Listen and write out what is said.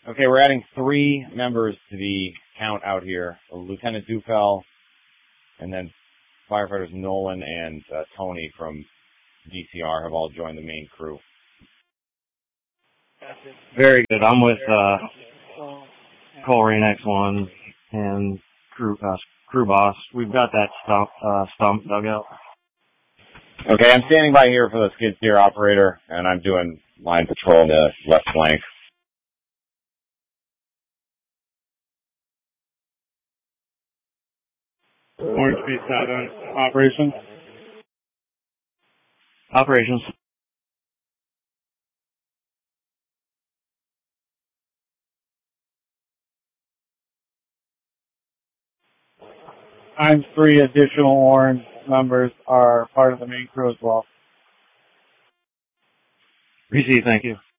Okay, we're adding 3 members to the count out here. Lieutenant Dufell, and then firefighters Nolan and Tony from DCR have all joined the main crew. Very good. I'm with Colerain X1 and crew boss. We've got that stump dug out. Okay, I'm standing by here for the skid steer operator, and I'm doing line patrol on the left flank. Orange Beach Southern operations. Operations. Times 3 additional orange members are part of the main crew as well. Receive, thank you.